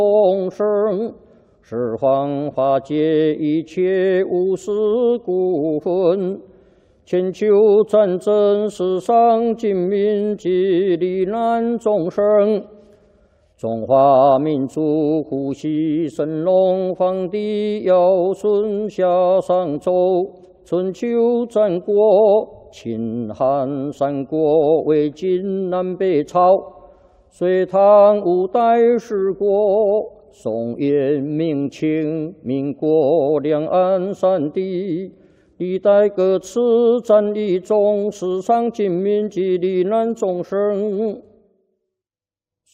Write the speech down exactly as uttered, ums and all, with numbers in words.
众生，十方化解一切无私故分。全球战争，世上尽民及罹难众生。中华民族呼吸神龙皇帝尧舜夏商周，春秋战国，秦汉三国，魏晋南北朝，隋唐五代十国，宋元明清民国，两岸三地，历代各次战役中，世上尽民及罹难众生。